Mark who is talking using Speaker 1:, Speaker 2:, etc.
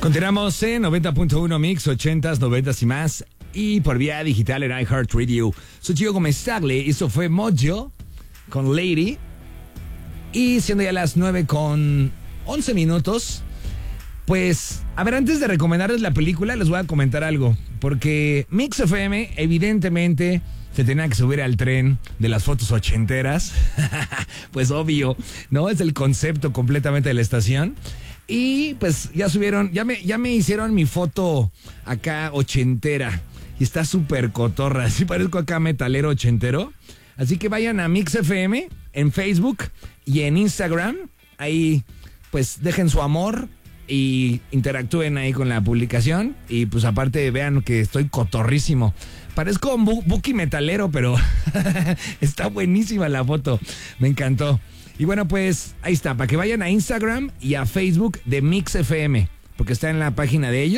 Speaker 1: Continuamos en 90.1 Mix, 80s, 90s y más. Y por vía digital en iHeartRadio. Soy Gio Gómez Tagle. Esto fue Mojo con Lady. Y siendo ya las 9:11. Pues, a ver, antes de recomendarles la película, les voy a comentar algo. Porque Mix FM, evidentemente, se tenía que subir al tren de las fotos ochenteras. Pues obvio, ¿no? Es el concepto completamente de la estación. Y pues ya subieron, ya me hicieron mi foto acá ochentera. Y está súper cotorra. Sí parezco acá metalero ochentero. Así que vayan a Mix FM en Facebook y en Instagram. Ahí pues dejen su amor y interactúen ahí con la publicación. Y pues aparte vean que estoy cotorrísimo. Parezco un Buki metalero, pero está buenísima la foto. Me encantó. Y bueno, pues ahí está, para que vayan a Instagram y a Facebook de Mix FM, porque está en la página de ellos.